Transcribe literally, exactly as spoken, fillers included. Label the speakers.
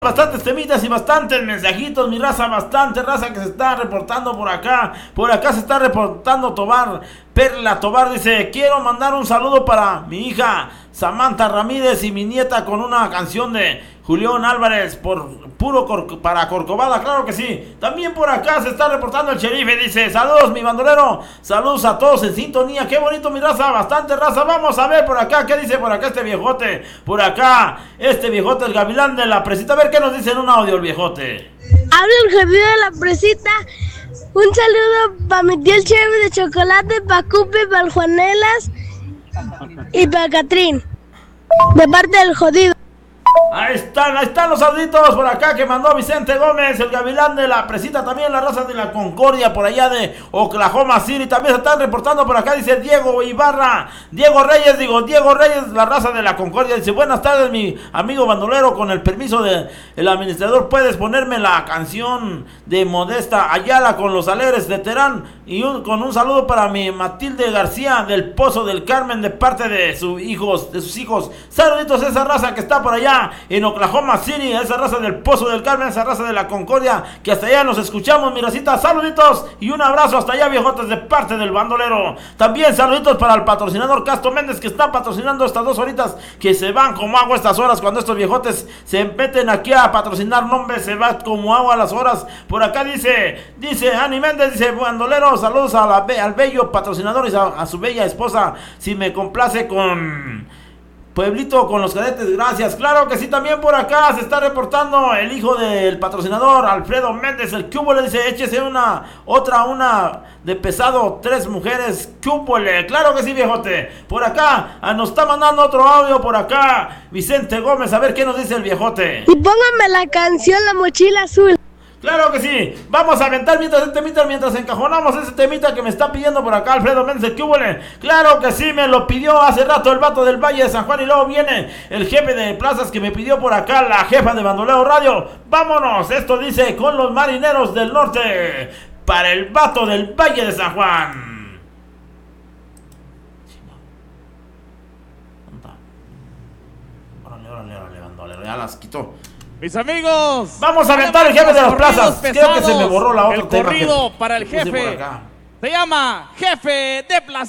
Speaker 1: Bastantes temitas y bastantes mensajitos, mi raza, bastante raza que se está reportando por acá. Por acá se está reportando Tobar, Perla Tobar dice: quiero mandar un saludo para mi hija Samantha Ramírez y mi nieta con una canción de Julián Álvarez por puro cor para Corcovada, claro que sí. También por acá se está reportando el sheriff, dice: saludos mi bandolero, saludos a todos en sintonía. Qué bonito mi raza, bastante raza. Vamos a ver por acá, ¿qué dice por acá este viejote? Por acá, este viejote, el gavilán de la presita. A ver qué nos dice en un audio el viejote.
Speaker 2: Habla el jefe de la presita. Un saludo para mi tío el sheriff de chocolate, para Cupe, para el Juanelas y para Catrín, de parte del jodido.
Speaker 1: Ahí están, ahí están los saluditos por acá que mandó Vicente Gómez, el gavilán de la presita, también la raza de la Concordia por allá de Oklahoma City, también se están reportando por acá, dice Diego Ibarra, Diego Reyes, digo, Diego Reyes, la raza de la Concordia, dice: buenas tardes mi amigo bandolero, con el permiso del administrador, ¿puedes ponerme la canción de Modesta Ayala con los alegres de Terán? Y un, con un saludo para mi Matilde García del Pozo del Carmen, de parte de sus hijos, de sus hijos. Saluditos a esa raza que está por allá en Oklahoma City, esa raza del Pozo del Carmen, esa raza de la Concordia, que hasta allá nos escuchamos, mi racita. Saluditos y un abrazo hasta allá, viejotes, de parte del bandolero. También saluditos para el patrocinador Castro Méndez, que está patrocinando estas dos horitas, que se van como agua estas horas. Cuando estos viejotes se meten aquí a patrocinar nombres, se va como agua a las horas. Por acá dice, dice Ani Méndez, dice: bandolero, saludos a la, al bello patrocinador y a, a su bella esposa, si me complace con Pueblito con los Cadetes, gracias. Claro que sí, también por acá se está reportando el hijo del patrocinador, Alfredo Méndez, el Cúbole, dice: échese una, otra, una de pesado, tres mujeres, Cúbole. Claro que sí, viejote. Por acá ah, nos está mandando otro audio por acá Vicente Gómez, a ver qué nos dice el viejote.
Speaker 2: Y póngame la canción La Mochila Azul.
Speaker 1: Claro que sí, vamos a aventar mientras este temita, mientras encajonamos ese temita que me está pidiendo por acá Alfredo Méndez. ¿Qué huele? Claro que sí, me lo pidió hace rato el vato del Valle de San Juan, y luego viene el jefe de plazas que me pidió por acá la jefa de Bandolero Radio. Vámonos, esto dice: con los marineros del norte, para el vato del Valle de San Juan. Órale, órale, órale, Bandolero, ya las quitó.
Speaker 3: Mis amigos,
Speaker 1: vamos a aventar el jefe de las plazas. Creo que se me borró la otra.
Speaker 3: El corrido para el jefe se llama Jefe de Plazas.